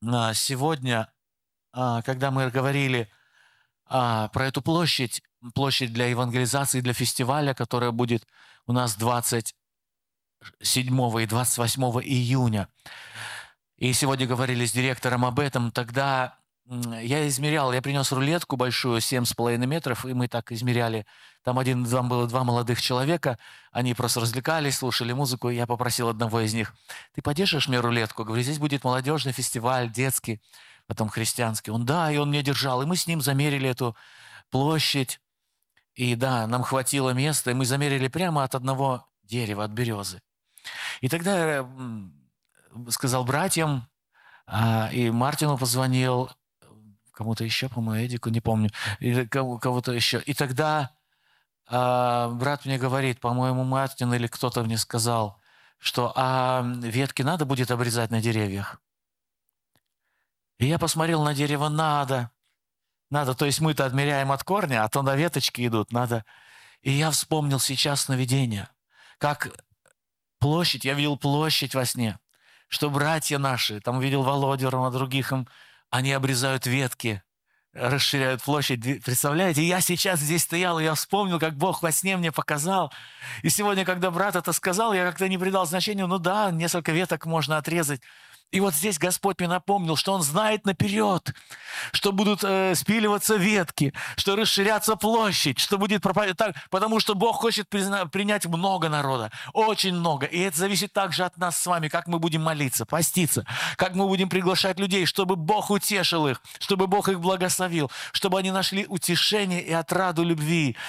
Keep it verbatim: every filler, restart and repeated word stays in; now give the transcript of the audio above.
А, Сегодня, а, когда мы говорили а, про эту площадь, площадь для евангелизации, для фестиваля, которая будет у нас двадцать седьмого и двадцать восьмого июня, и сегодня говорили с директором об этом, тогда м, я измерял, я принес рулетку большую, семь с половиной метров, и мы так измеряли. Там один, там было два молодых человека, они просто развлекались, слушали музыку, и я попросил одного из них: ты подержишь мне рулетку? Говорю, здесь будет молодежный фестиваль, детский, потом христианский. Он, да, и он мне держал, и мы с ним замерили эту площадь, и да, нам хватило места, и мы замерили прямо от одного дерева, от березы. И тогда я м, сказал братьям, а, и Мартину позвонил, кому-то еще, по-моему, Эдику, не помню, или кого- кого-то еще. И тогда а, брат мне говорит, по-моему, Мартин или кто-то мне сказал, что а ветки надо будет обрезать на деревьях. И я посмотрел на дерево, надо, надо. То есть мы-то отмеряем от корня, а то на веточки идут, надо. И я вспомнил сейчас сновидение, как площадь, я видел площадь во сне, что братья наши, там видел Володю, Рома, других им, они обрезают ветки, расширяют площадь. Представляете, я сейчас здесь стоял, и я вспомнил, как Бог во сне мне показал. И сегодня, когда брат это сказал, я как-то не придал значения, ну да, несколько веток можно отрезать. И вот здесь Господь мне напомнил, что Он знает наперед, что будут э, спиливаться ветки, что расширяться площадь, что будет проповедовать так, потому что Бог хочет призна- принять много народа, очень много. И это зависит также от нас с вами, как мы будем молиться, поститься, как мы будем приглашать людей, чтобы Бог утешил их, чтобы Бог их благословил, чтобы они нашли утешение и отраду любви.